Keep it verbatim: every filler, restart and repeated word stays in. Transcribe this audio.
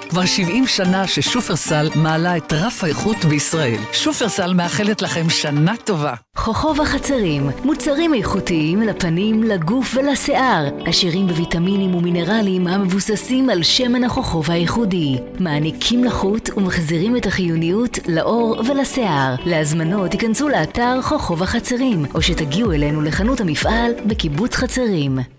כבר שבעים שנה ששופרסל מעלה את רף האיכות בישראל. שופרסל מאחלת לכם שנה טובה. חוכב החצרים, מוצרים איכותיים לפנים, לגוף ולשיער, עשירים בוויטמינים ומינרלים המבוססים על שמן החוכב הייחודי, מעניקים לחוט ומחזירים את החיוניות לעור ולשיער. להזמנות תיכנסו לאתר חוכב החצרים, או שתגיעו אלינו לחנות המפעל בקיבוץ חצרים.